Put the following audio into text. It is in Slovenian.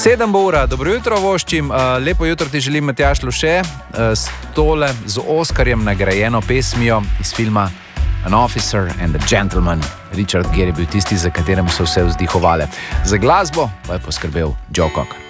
7 bo ura, dobro jutro voščim, lepo jutro ti želim Matjaž Luše, s tole z Oskarjem nagrajeno pesmijo iz filma An Officer and a Gentleman. Richard Gere je bil tisti, za katerem so vse vzdihovale. Za glasbo pa je poskrbel Joe Cocker.